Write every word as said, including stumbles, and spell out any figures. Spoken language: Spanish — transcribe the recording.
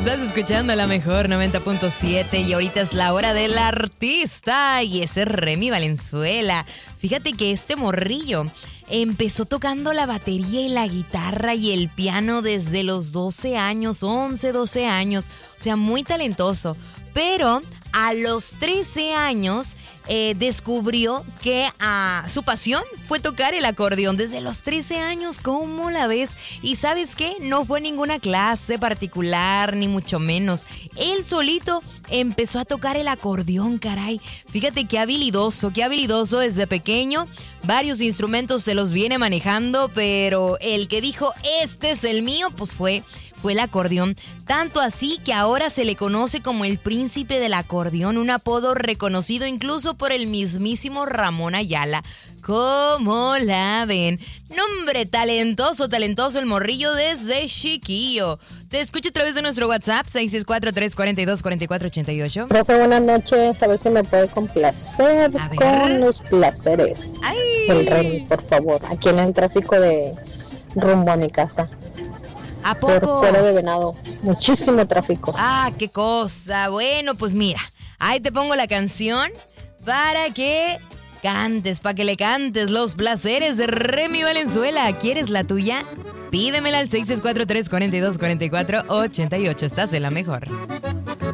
Estás escuchando la mejor noventa punto siete y ahorita es la hora del artista y ese es Remy Valenzuela. Fíjate que este morrillo empezó tocando la batería y la guitarra y el piano desde los doce años, once, doce años, o sea, muy talentoso, pero a los trece años eh, descubrió que uh, su pasión fue tocar el acordeón. Desde los trece años, ¿cómo la ves? Y ¿sabes qué? No fue ninguna clase particular, ni mucho menos. Él solito empezó a tocar el acordeón, caray. Fíjate qué habilidoso, qué habilidoso desde pequeño. Varios instrumentos se los viene manejando, pero el que dijo, este es el mío, pues fue... fue el acordeón, tanto así que ahora se le conoce como el príncipe del acordeón, un apodo reconocido incluso por el mismísimo Ramón Ayala. ¿Cómo la ven? Nombre, talentoso, talentoso el morrillo desde chiquillo. Te escucho a través de nuestro WhatsApp, seis seis cuatro, tres cuatro dos, cuatro cuatro ocho ocho. Profe, buenas noches, a ver si me puede complacer con los placeres. ¡Ay! El Remy, por favor, aquí en el tráfico de rumbo a mi casa. ¿A poco? Por fuera de Venado, muchísimo tráfico. Ah, qué cosa. Bueno, pues mira, ahí te pongo la canción para que cantes, para que le cantes los placeres de Remy Valenzuela. ¿Quieres la tuya? Pídemela al seis seis cuatro, tres cuatro dos, cuatro cuatro ocho ocho. Estás en la mejor.